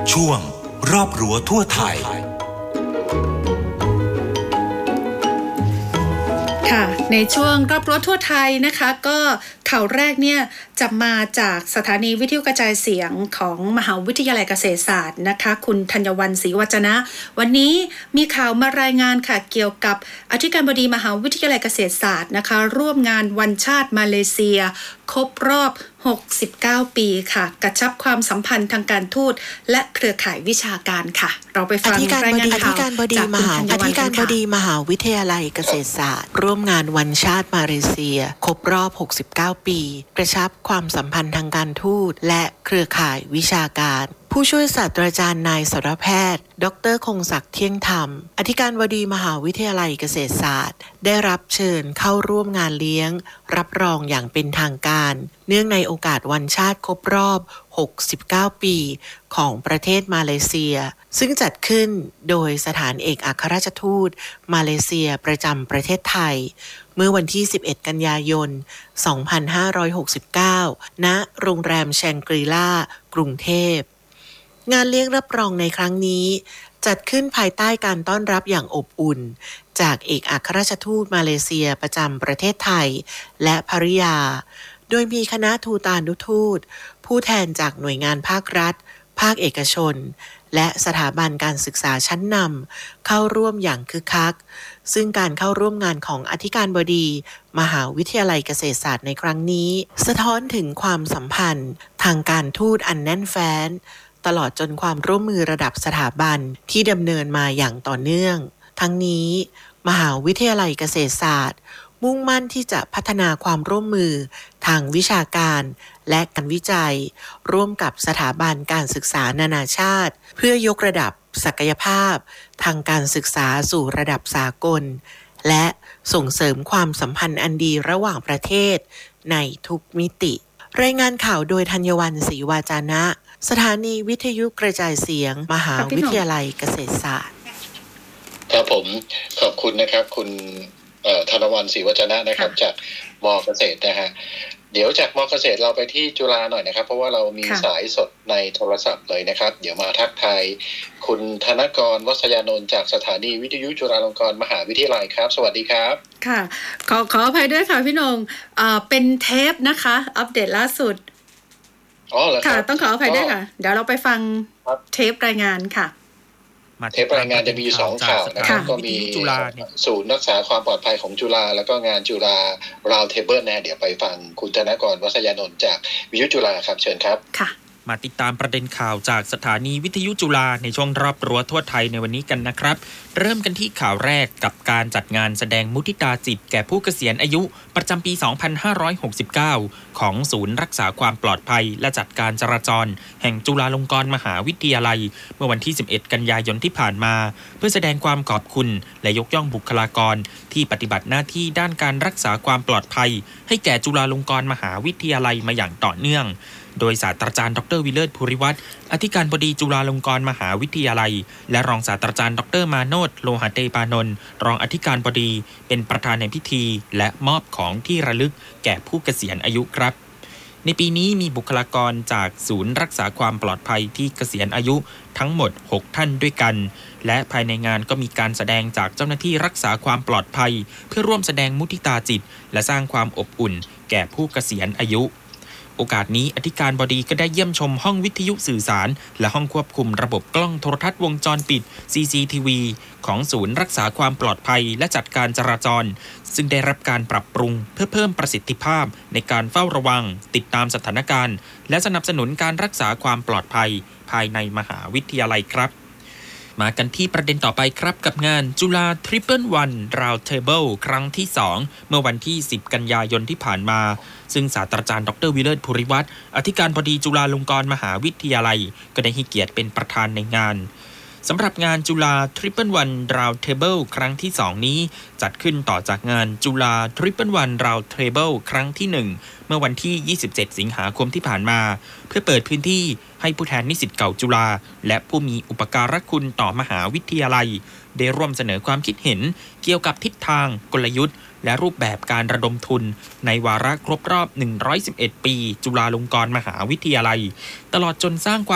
ช่วงรอบรั้วทั่วไทยค่ะในช่วงรอบรั้วทั่วไทยนะคะก็ข่าวแรกเนี่ยจะมาจากสถานีวิทยุกระจายเสียงของมหาวิทยาลัยเกษตรศาสตร์นะคะคุณธัญวรรณ ศรีวจนะวันนี้มีข่าวมารายงานค่ะเกี่ยวกับอธิการบดีมหาวิทยาลัยเกษตรศาสตร์นะคะร่วมงานวันชาติมาเลเซียครบรอบ69 ปีค่ะกระชับความสัมพันธ์ทางการทูตและเครือข่ายวิชาการค่ะเราไปฟังรายงานข่าวจากคุณธัญวรรณค่ะอธิการบดีมหาวิทยาลัยเกษตรศาสตร์ร่วมงานวันชาติมาเลเซียครบรอบ69 ปีกระชับความสัมพันธ์ทางการทูตและเครือข่ายวิชาการผู้ช่วยศาสตราจารย์นายสัตวแพทย์ดร.คงศักดิ์เที่ยงธรรมอธิการบดีมหาวิทยาลัยเกษตรศาสตร์ได้รับเชิญเข้าร่วมงานเลี้ยงรับรองอย่างเป็นทางการเนื่องในโอกาสวันชาติครบรอบ69 ปีของประเทศมาเลเซียซึ่งจัดขึ้นโดยสถานเอกอัครราชทูตมาเลเซียประจำประเทศไทยเมื่อวันที่11 กันยายน 2569 ณ โรงแรมแชงกรีลากรุงเทพงานเลี้ยงรับรองในครั้งนี้จัดขึ้นภายใต้การต้อนรับอย่างอบอุ่นจากเอกอัครราชทูตมาเลเซียประจำประเทศไทยและภริยาโดยมีคณะทูตานุทูตผู้แทนจากหน่วยงานภาครัฐภาคเอกชนและสถาบันการศึกษาชั้นนำเข้าร่วมอย่างคึกคักซึ่งการเข้าร่วมงานของอธิการบดีมหาวิทยาลัยเกษตรศาสตร์ในครั้งนี้สะท้อนถึงความสัมพันธ์ทางการทูตอันแน่นแฟ้นตลอดจนความร่วมมือระดับสถาบันที่ดำเนินมาอย่างต่อเนื่องทั้งนี้มหาวิทยาลัยเกษตรศาสตร์มุ่งมั่นที่จะพัฒนาความร่วมมือทางวิชาการและการวิจัยร่วมกับสถาบันการศึกษานานาชาติเพื่อยกระดับศักยภาพทางการศึกษาสู่ระดับสากลและส่งเสริมความสัมพันธ์อันดีระหว่างประเทศในทุกมิติรายงานข่าวโดยธัญวรรณ ศรีวจนะสถานีวิทยุกระจายเสียงมหาวิทยาลัยเกษตรศาสตร์ครับผมขอบคุณนะครับคุณธนวรรณ ศรีวจนะนะครับจากม.เกษตรนะฮะเดี๋ยวจากม.เกษตรเราไปที่จุฬาหน่อยนะครับเพราะว่าเรามีสายสดในโทรศัพท์เลยนะครับเดี๋ยวมาทักทายคุณธนกร วัษยานนท์จากสถานีวิทยุจุฬาลงกรณ์มหาวิทยาลัยครับสวัสดีครับค่ะขออภัยด้วยค่ะพี่นงเป็นเทปนะคะอัปเดตล่าสุดอ๋อเหรอครับค่ะต้องขออภัยด้วยค่ะเดี๋ยวเราไปฟังเทปรายงานค่ะเทปรายงานจะมี2ข่าวนะครับก็มีศูนย์รักษาความปลอดภัยของจุฬาแล้วก็งานจุฬาราวเทเบิลนะเดี๋ยวไปฟังคุณธนกร วัษยานนท์จากวิทยุจุฬาครับเชิญครับค่ะมาติดตามประเด็นข่าวจากสถานีวิทยุจุฬาในช่วงรอบรั้วทั่วไทยในวันนี้กันนะครับเริ่มกันที่ข่าวแรกกับการจัดงานแสดงมุทิตาจิตแก่ผู้เกษียณอายุประจำปี 2569 ของศูนย์รักษาความปลอดภัยและจัดการจราจรแห่งจุฬาลงกรณ์มหาวิทยาลัยเมื่อวันที่ 11 กันยายนที่ผ่านมาเพื่อแสดงความขอบคุณและยกย่องบุคลากรที่ปฏิบัติหน้าที่ด้านการรักษาความปลอดภัยให้แก่จุฬาลงกรณ์มหาวิทยาลัยมาอย่างต่อเนื่องโดยศาสตราจารย์ดร.วิเลิศ ภูริวัฒน์อธิการบดีจุฬาลงกรณ์มหาวิทยาลัยและรองศาสตราจารย์ดร.มาโนช โลหะเตปานนท์รองอธิการบดีเป็นประธานในพิธีและมอบของที่ระลึกแก่ผู้เกษียณอายุครับในปีนี้มีบุคลากรจากศูนย์รักษาความปลอดภัยที่เกษียณอายุทั้งหมด6ท่านด้วยกันและภายในงานก็มีการแสดงจากเจ้าหน้าที่รักษาความปลอดภัยเพื่อร่วมแสดงมุทิตาจิตและสร้างความอบอุ่นแก่ผู้เกษียณอายุโอกาสนี้อธิการบดีก็ได้เยี่ยมชมห้องวิทยุสื่อสารและห้องควบคุมระบบกล้องโทรทัศน์วงจรปิด CCTV ของศูนย์รักษาความปลอดภัยและจัดการจราจรซึ่งได้รับการปรับปรุงเพื่อเพิ่มประสิทธิภาพในการเฝ้าระวังติดตามสถานการณ์และสนับสนุนการรักษาความปลอดภัยภายในมหาวิทยาลัยครับมากันที่ประเด็นต่อไปครับกับงานจุฬา Triple-1 Round Table ครั้งที่ 2 เมื่อวันที่ 10 กันยายนที่ผ่านมาซึ่งศาสตราจารย์ดร.วิเลิศ ภูริวัฒน์อธิการบดีจุฬาลงกรณ์มหาวิทยาลัยก็ได้ให้เกียรติเป็นประธานในงานสำหรับงานจุฬา Triple-1 Round Table ครั้งที่ 2 นี้จัดขึ้นต่อจากงานจุฬา Triple-1 Round Table ครั้งที่ 1 เมื่อวันที่ 27 สิงหาคมที่ผ่านมาเพื่อเปิดพื้นที่ให้ผู้แทนนิสิตเก่าจุฬาและผู้มีอุปการะคุณต่อมหาวิทยาลัยได้ร่วมเสนอความคิดเห็นเกี่ยวกับทิศทางกลยุทธ์และรูปแบบการระดมทุนในวาระครบรอบ111 ปีจุฬาลงกรณ์มหาวิทยาลัยตลอดจนสร้างความ